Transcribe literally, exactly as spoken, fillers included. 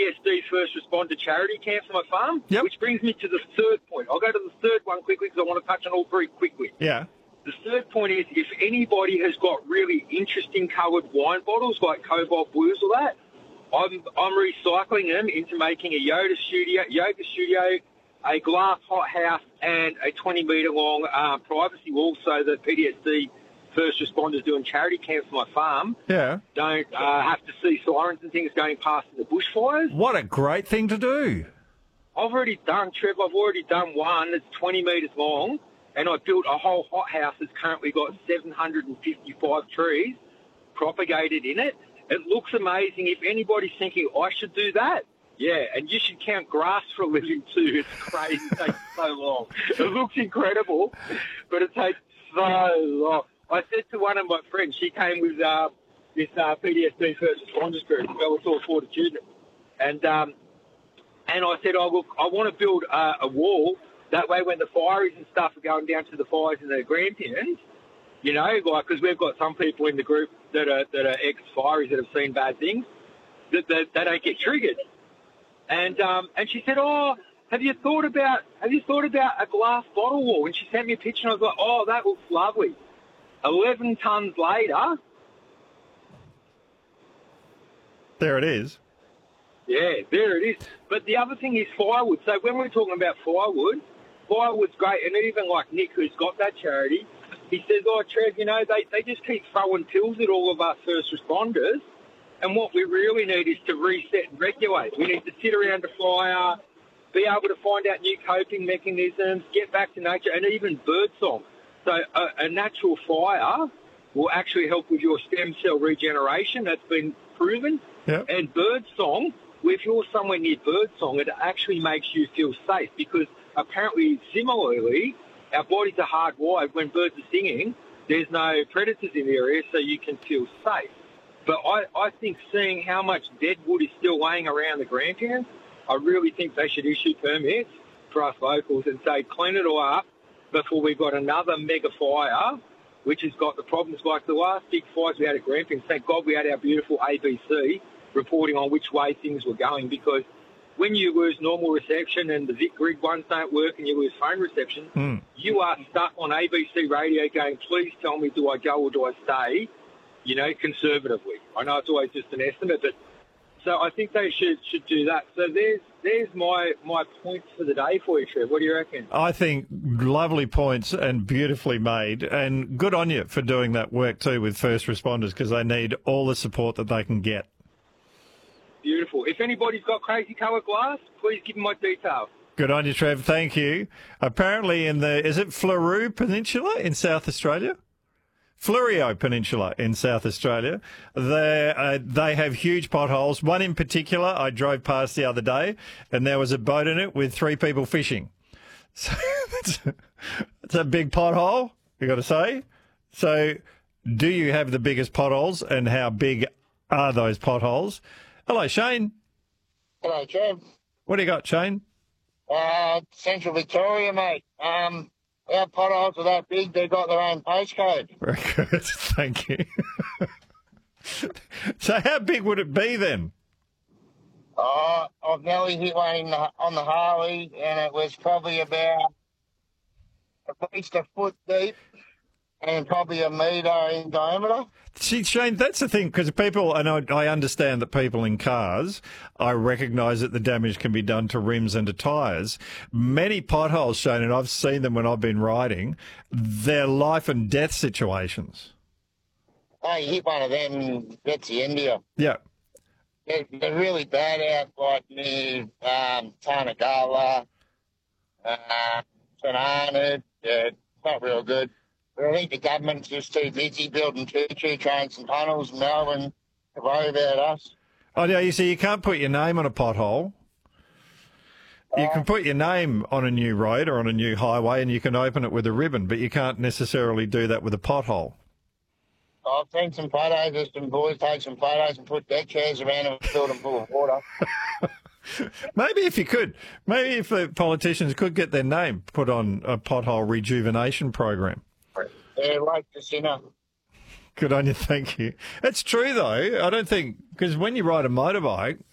S D First Responder Charity Camp for my farm, Yep. which brings me to the third point. I'll go to the third one quickly because I want to touch on all three quickly. Yeah. The third point is if anybody has got really interesting coloured wine bottles like Cobalt Blues or that, I'm I'm recycling them into making a yoga studio, yoga studio, a glass hothouse, and a twenty metre long uh, privacy wall so that P T S D first responders doing charity camps for my farm Yeah. don't uh, have to see sirens and things going past in the bushfires. What a great thing to do. I've already done, Trev, I've already done one that's twenty metres long, and I built a whole hothouse that's currently got seven hundred fifty-five trees propagated in it. It looks amazing. If anybody's thinking, I should do that, yeah, and you should count grass for a living too. It's crazy. It takes so long. It looks incredible, but it takes so long. I said to one of my friends, she came with uh, this uh, P T S D First Responders group, Bellator Fortitude, and um, and I said, oh, look, I want to build uh, a wall. That way when the fireys and stuff are going down to the fires in the Grampians, you know, like, because we've got some people in the group that are that are ex-fireys that have seen bad things, that, that they don't get triggered. And um, and she said, oh, have you thought about have you thought about a glass bottle wall? And she sent me a picture, and I was like, oh, that looks lovely. Eleven tons later, there it is. Yeah, there it is. But the other thing is firewood. So when we're talking about firewood, firewood's great. And even like Nick, who's got that charity, he says, oh, Trev, you know, they, they just keep throwing pills at all of us first responders. And what we really need is to reset and regulate. We need to sit around a fire, be able to find out new coping mechanisms, get back to nature, and even birdsong. So a, a natural fire will actually help with your stem cell regeneration. That's been proven. Yep. And birdsong, if you're somewhere near birdsong, it actually makes you feel safe because apparently, similarly, our bodies are hardwired. When birds are singing, there's no predators in the area, so you can feel safe. But I, I think seeing how much dead wood is still laying around the Grampians, I really think they should issue permits for us locals and say, clean it all up before we've got another mega fire, which has got the problems like the last big fires we had at Grampians. Thank God we had our beautiful A B C reporting on which way things were going, because when you lose normal reception and the Vic grid ones don't work and you lose phone reception, Mm. you are stuck on A B C radio going, please tell me, do I go or do I stay, you know, conservatively. I know it's always just an estimate, but so I think they should should do that. So there's there's my, my points for the day for you, Trev. What do you reckon? I think lovely points and beautifully made, and good on you for doing that work too with first responders, because they need all the support that they can get. Beautiful. If anybody's got crazy coloured glass, please give them my details. Good on you, Trev. Thank you. Apparently in the, is it Fleurieu Peninsula in South Australia? Fleurieu Peninsula in South Australia. They, uh, they have huge potholes. One in particular I drove past the other day, and there was a boat in it with three people fishing. So it's, it's a big pothole, you got to say. So do you have the biggest potholes, and how big are those potholes? Hello, Shane. Hello, Trev. What do you got, Shane? Uh, Central Victoria, mate. Um, our potholes are that big, they've got their own postcode. Very good. Thank you. So how big would it be then? Oh, I've nearly hit one in the, on the Harley, and it was probably about at least a foot deep and probably a metre in diameter. See, Shane, that's the thing, because people, and I, I understand that people in cars, I recognise that the damage can be done to rims and to tyres. Many potholes, Shane, and I've seen them when I've been riding, they're life and death situations. Oh, you hit one of them, that's the end of you. Yeah. They're, they're really bad out, like near um, Tarnagala, uh, St Arnaud. Yeah, it's not real good. I think the government's just too busy building choo-choo trains and tunnels in Melbourne to worry about us. Oh, yeah, you see, you can't put your name on a pothole. You can put your name on a new road or on a new highway, and you can open it with a ribbon, but you can't necessarily do that with a pothole. I've seen some photos of some boys take some photos and put deck chairs around them and fill them full of water. Maybe if you could, maybe if the politicians could get their name put on a pothole rejuvenation program. Yeah, like the sinner. Good on you, thank you. It's true though. I don't think, because when you ride a motorbike,